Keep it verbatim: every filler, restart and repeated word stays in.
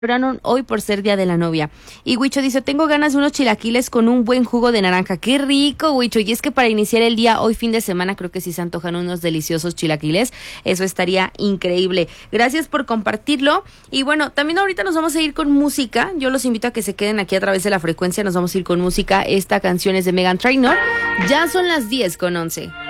celebraron hoy por ser Día de la Novia. Y Huicho dice, tengo ganas de unos chilaquiles con un buen jugo de naranja. ¡Qué rico, Huicho! Y es que para iniciar el día, hoy fin de semana, creo que sí se antojan unos deliciosos chilaquiles. Eso estaría increíble. Gracias por compartirlo. Y bueno, también ahorita nos vamos a ir con música. Yo los invito a que se queden aquí a través de la frecuencia. Nos vamos a ir con música. Esta canción es de Meghan Trainor. Ya son las diez con once.